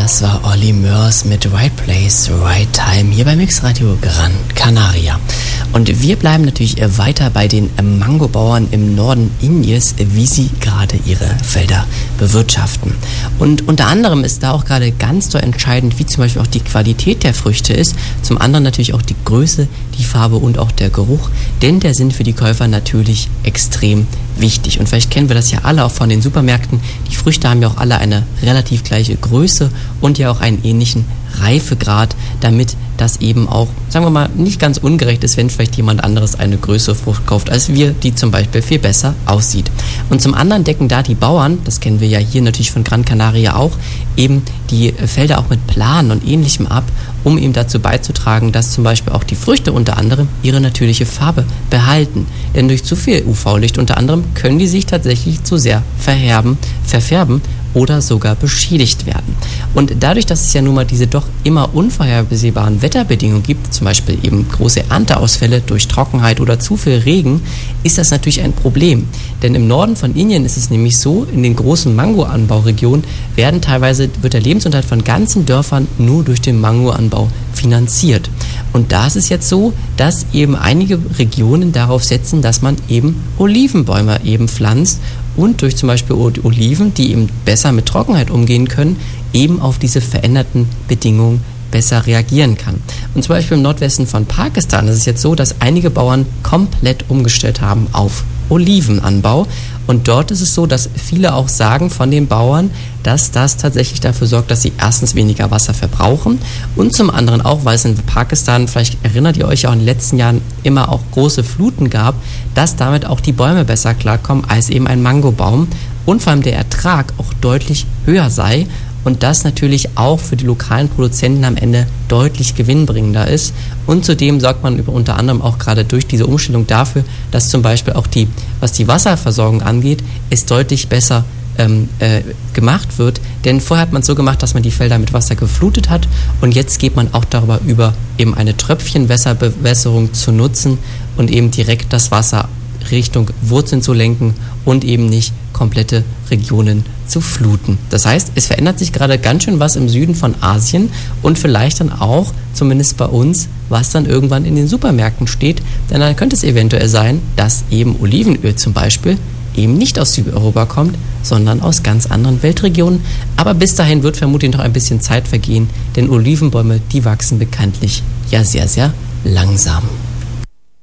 Das war Olly Murs mit Right Place, Right Time hier bei Mixradio Gran Canaria. Und wir bleiben natürlich weiter bei den Mangobauern im Norden Indiens, wie sie gerade ihre Felder bewirtschaften. Und unter anderem ist da auch gerade ganz so entscheidend, wie zum Beispiel auch die Qualität der Früchte ist. Zum anderen natürlich auch die Größe, die Farbe und auch der Geruch, denn der sind für die Käufer natürlich extrem wichtig. Und vielleicht kennen wir das ja alle auch von den Supermärkten. Die Früchte haben ja auch alle eine relativ gleiche Größe und ja auch einen ähnlichen Reifegrad, damit das eben auch, sagen wir mal, nicht ganz ungerecht ist, wenn vielleicht jemand anderes eine größere Frucht kauft als wir, die zum Beispiel viel besser aussieht. Und zum anderen decken da die Bauern, das kennen wir ja hier natürlich von Gran Canaria auch, eben die Felder auch mit Planen und Ähnlichem ab, um eben dazu beizutragen, dass zum Beispiel auch die Früchte unter anderem ihre natürliche Farbe behalten. Denn durch zu viel UV-Licht unter anderem können die sich tatsächlich zu sehr verfärben oder sogar beschädigt werden. Und dadurch, dass es ja nun mal diese doch immer unvorhersehbaren Wetterbedingungen gibt, zum Beispiel eben große Ernteausfälle durch Trockenheit oder zu viel Regen, ist das natürlich ein Problem. Denn im Norden von Indien ist es nämlich so, in den großen Mangoanbauregionen wird der Lebensunterhalt von ganzen Dörfern nur durch den Mangoanbau finanziert. Und da ist es jetzt so, dass eben einige Regionen darauf setzen, dass man eben Olivenbäume eben pflanzt und durch zum Beispiel Oliven, die eben besser mit Trockenheit umgehen können, eben auf diese veränderten Bedingungen besser reagieren kann. Und zum Beispiel im Nordwesten von Pakistan ist es jetzt so, dass einige Bauern komplett umgestellt haben auf Olivenanbau. Und dort ist es so, dass viele auch sagen von den Bauern, dass das tatsächlich dafür sorgt, dass sie erstens weniger Wasser verbrauchen und zum anderen auch, weil es in Pakistan, vielleicht erinnert ihr euch ja auch in den letzten Jahren immer auch große Fluten gab, dass damit auch die Bäume besser klarkommen als eben ein Mangobaum und vor allem der Ertrag auch deutlich höher sei. Und das natürlich auch für die lokalen Produzenten am Ende deutlich gewinnbringender ist. Und zudem sorgt man unter anderem auch gerade durch diese Umstellung dafür, dass zum Beispiel auch was die Wasserversorgung angeht, es deutlich besser gemacht wird. Denn vorher hat man es so gemacht, dass man die Felder mit Wasser geflutet hat und jetzt geht man auch darüber über, eben eine Tröpfchenwässerbewässerung zu nutzen und eben direkt das Wasser Richtung Wurzeln zu lenken und eben nicht komplette Regionen zu fluten. Das heißt, es verändert sich gerade ganz schön was im Süden von Asien und vielleicht dann auch, zumindest bei uns, was dann irgendwann in den Supermärkten steht. Denn dann könnte es eventuell sein, dass eben Olivenöl zum Beispiel eben nicht aus Südeuropa kommt, sondern aus ganz anderen Weltregionen. Aber bis dahin wird vermutlich noch ein bisschen Zeit vergehen, denn Olivenbäume, die wachsen bekanntlich ja sehr, sehr langsam.